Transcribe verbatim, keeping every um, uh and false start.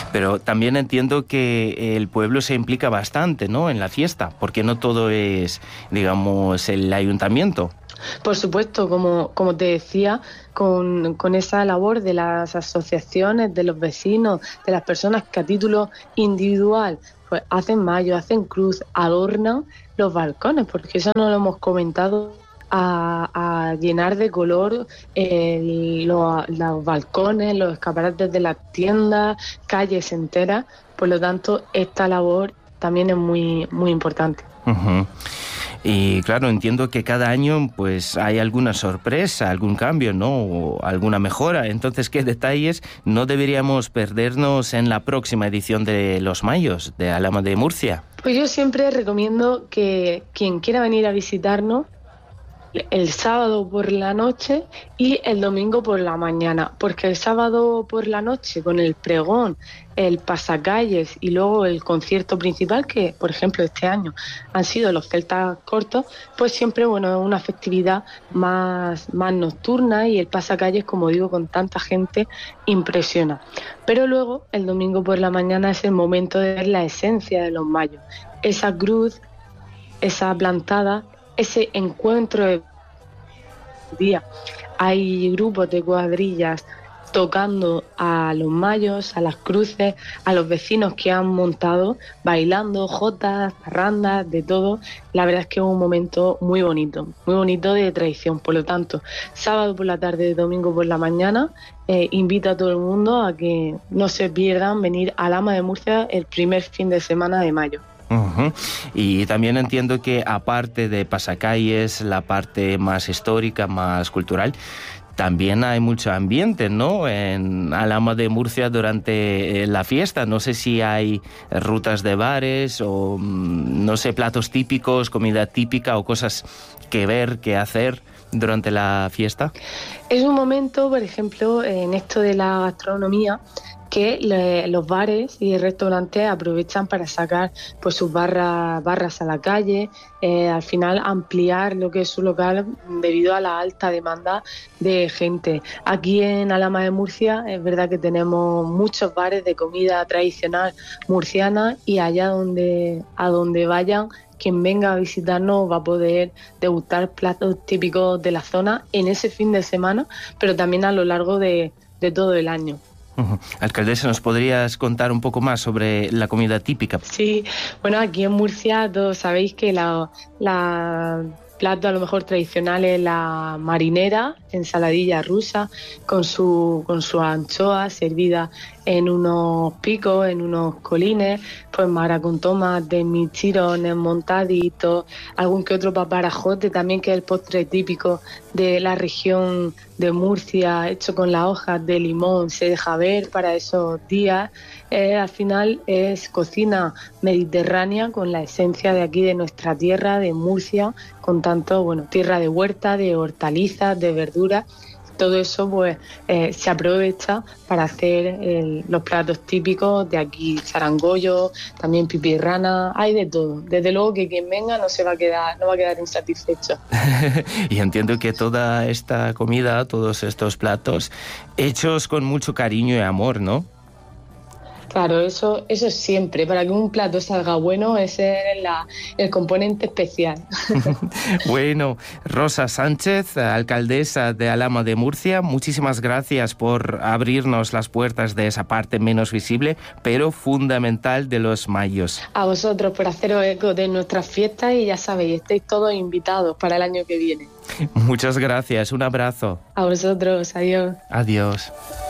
Pero también entiendo que el pueblo se implica bastante, ¿no?, en la fiesta, porque no todo es, digamos, el ayuntamiento. Por supuesto, como, como te decía, con, con esa labor de las asociaciones, de los vecinos, de las personas que a título individual pues hacen mayo, hacen cruz, adornan los balcones, porque eso no lo hemos comentado, a, a llenar de color el, los, los balcones, los escaparates de las tiendas, calles enteras. Por lo tanto, esta labor también es muy, muy importante. Uh-huh. Y claro, entiendo que cada año pues hay alguna sorpresa, algún cambio, ¿no?, o alguna mejora. Entonces, ¿qué detalles no deberíamos perdernos en la próxima edición de Los Mayos de Alhama de Murcia? Pues yo siempre recomiendo que quien quiera venir a visitarnos el sábado por la noche y el domingo por la mañana, porque el sábado por la noche con el pregón, el pasacalles y luego el concierto principal, que por ejemplo este año han sido los Celtas Cortos, pues siempre bueno, es una festividad más, más nocturna, y el pasacalles, como digo, con tanta gente impresiona. Pero luego el domingo por la mañana es el momento de ver la esencia de los mayos, esa cruz, esa plantada, ese encuentro de día. Hay grupos de cuadrillas tocando a los mayos, a las cruces, a los vecinos que han montado, bailando, jotas, parrandas, de todo. La verdad es que es un momento muy bonito, muy bonito de tradición. Por lo tanto, sábado por la tarde, domingo por la mañana, eh, invito a todo el mundo a que no se pierdan venir a Alhama de Murcia el primer fin de semana de mayo. Uh-huh. Y también entiendo que aparte de pasacalles, la parte más histórica, más cultural, también hay mucho ambiente, ¿no?, en Alhama de Murcia durante la fiesta. No sé si hay rutas de bares o, no sé, platos típicos, comida típica o cosas que ver, que hacer durante la fiesta. Es un momento, por ejemplo, en esto de la gastronomía, que le, los bares y restaurantes aprovechan para sacar pues sus barras, barras a la calle, eh, al final ampliar lo que es su local debido a la alta demanda de gente. Aquí en Alhama de Murcia es verdad que tenemos muchos bares de comida tradicional murciana, y allá donde, a donde vayan, quien venga a visitarnos va a poder degustar platos típicos de la zona en ese fin de semana, pero también a lo largo de, de todo el año. Uh-huh. Alcaldesa, ¿nos podrías contar un poco más sobre la comida típica? Sí, bueno, aquí en Murcia todos sabéis que la, la plato a lo mejor tradicional es la marinera, ensaladilla rusa, con su con su anchoa servida en unos picos, en unos colines, pues mara con tomate, michirones, montaditos, algún que otro paparajote también, que es el postre típico de la región de Murcia, hecho con las hojas de limón, se deja ver para esos días. Eh, al final es cocina mediterránea con la esencia de aquí, de nuestra tierra, de Murcia, con tanto, bueno, tierra de huerta, de hortalizas, de verduras. Todo eso pues eh, se aprovecha para hacer el, los platos típicos de aquí, zarangollo, también pipirrana, hay de todo. Desde luego que quien venga no se va a quedar, no va a quedar insatisfecho. Y entiendo que toda esta comida, todos estos platos, hechos con mucho cariño y amor, ¿no? Claro, eso, eso siempre. Para que un plato salga bueno, ese es la, el componente especial. Bueno, Rosa Sánchez, alcaldesa de Alhama de Murcia, muchísimas gracias por abrirnos las puertas de esa parte menos visible, pero fundamental de los mayos. A vosotros por haceros eco de nuestras fiestas, y ya sabéis, estáis todos invitados para el año que viene. Muchas gracias, un abrazo. A vosotros, adiós. Adiós.